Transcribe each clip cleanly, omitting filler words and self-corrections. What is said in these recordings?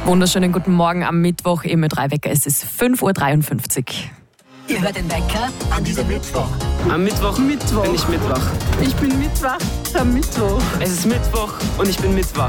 Wunderschönen guten Morgen am Mittwoch im Ö3 Wecker. Es ist 5:53 Uhr. Ihr hört den Wecker an diesem Mittwoch. Am Mittwoch bin ich Mittwoch. Ich bin Mittwoch am Mittwoch. Es ist Mittwoch und ich bin Mittwoch.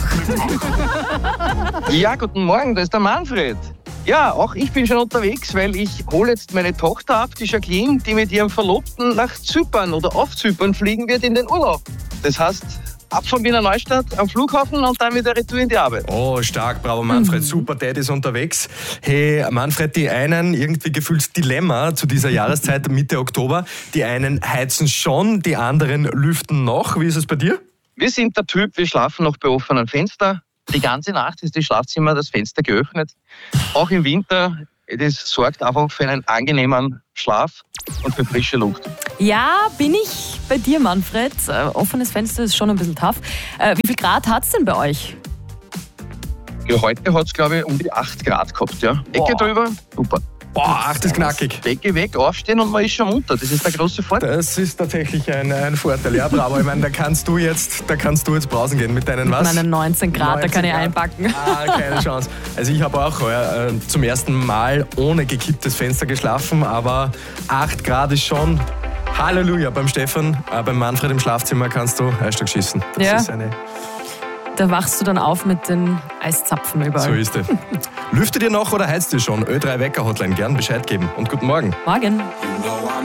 Ja, guten Morgen, da ist der Manfred. Ja, auch ich bin schon unterwegs, weil ich hole jetzt meine Tochter ab, die Jacqueline, die mit ihrem Verlobten nach Zypern oder auf Zypern fliegen wird in den Urlaub. Das heißt, ab von Wiener Neustadt am Flughafen und dann wieder retour in die Arbeit. Oh, stark, bravo Manfred, super, Dad ist unterwegs. Hey Manfred, die einen, irgendwie gefühltes Dilemma zu dieser Jahreszeit Mitte Oktober. Die einen heizen schon, die anderen lüften noch. Wie ist es bei dir? Wir sind der Typ, wir schlafen noch bei offenem Fenster. Die ganze Nacht ist das Schlafzimmer, das Fenster geöffnet. Auch im Winter, das sorgt einfach für einen angenehmen Schlaf und für frische Luft. Ja, bin ich bei dir, Manfred. Offenes Fenster ist schon ein bisschen tough. Wie viel Grad hat es denn bei euch? Ja, heute hat es, glaube ich, um die 8 Grad gehabt. Ja. Ecke drüber, super. Boah, 8 ist knackig. Decke weg, aufstehen und man ist schon munter. Das ist der große Vorteil. Das ist tatsächlich ein Vorteil, ja, bravo. Ich meine, da kannst du jetzt brausen gehen mit deinen was? Meine 19 Grad, da kann ich einpacken. Keine Chance. Also ich habe auch heuer zum ersten Mal ohne gekipptes Fenster geschlafen, aber 8 Grad ist schon Halleluja. Beim Stefan, beim Manfred im Schlafzimmer kannst du ein Stück schießen. Das ist Da wachst du dann auf mit den Eiszapfen überall. So ist es. Lüftet ihr noch oder heizt ihr schon? Ö3 Wecker Hotline, gern Bescheid geben. Und guten Morgen. Morgen.